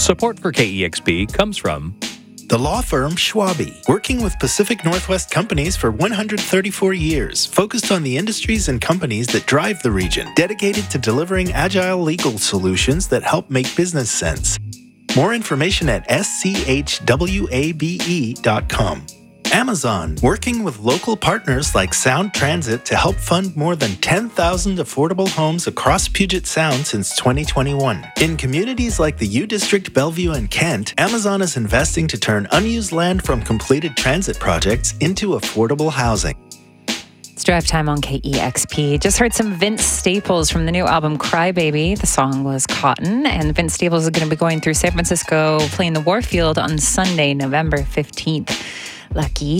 Support for KEXP comes from the law firm Schwabe, working with Pacific Northwest companies for 134 years, focused on the industries and companies that drive the region, dedicated to delivering agile legal solutions that help make business sense. More information at schwabe.com. Amazon, working with local partners like Sound Transit to help fund more than 10,000 affordable homes across Puget Sound since 2021. In communities like the U District, Bellevue, and Kent, Amazon is investing to turn unused land from completed transit projects into affordable housing. It's drive time on KEXP. Just heard some Vince Staples from the new album Crybaby. The song was Cotton, and Vince Staples is going to be going through San Francisco playing the Warfield on Sunday, November 15th. Lucky.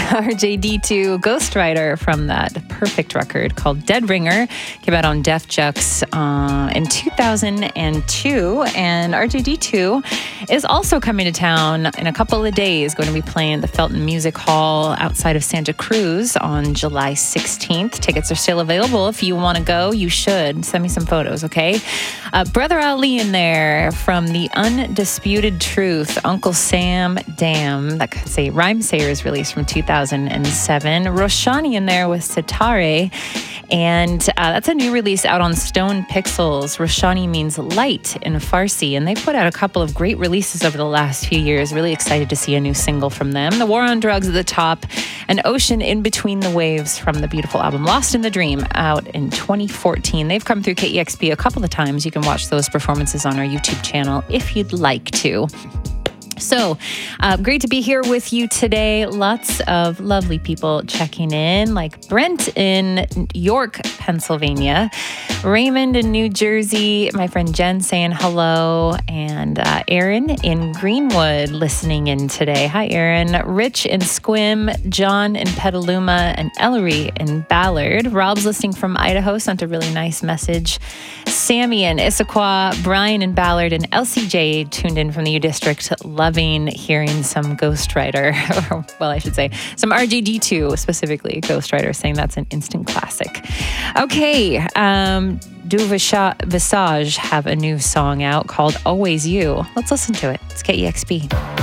RJD2 Ghostwriter from that perfect record called Dead Ringer came out on Def Jux in 2002. And RJD2 is also coming to town in a couple of days, going to be playing at the Felton Music Hall outside of Santa Cruz on July 16th. Tickets are still available. If you want to go, you should. Send me some photos, okay? Brother Ali in there from The Undisputed Truth, Uncle Sam Dam, that could say Rhyme Sayers release from 2007. Roshani in there with Sitare, and that's a new release out on Stone Pixels. Roshani means light in Farsi, and they put out a couple of great releases over the last few years. Really excited to see a new single from them. The War on Drugs at the top, An Ocean in Between the Waves from the beautiful album Lost in the Dream out in 2014. They've come through KEXP a couple of times. You can watch those performances on our YouTube channel if you'd like to. So, great to be here with you today. Lots of lovely people checking in, like Brent in York, Pennsylvania, Raymond in New Jersey, my friend Jen saying hello, and Aaron in Greenwood listening in today. Hi, Aaron. Rich in Squim, John in Petaluma, and Ellery in Ballard. Rob's listening from Idaho, sent a really nice message. Sammy in Issaquah, Brian in Ballard, and LCJ tuned in from the U District. Loving hearing some Ghostwriter, well, I should say some RJD2, specifically Ghostwriter, saying that's an instant classic. Okay, Du Visage have a new song out called Always You. Let's listen to it. It's KEXP.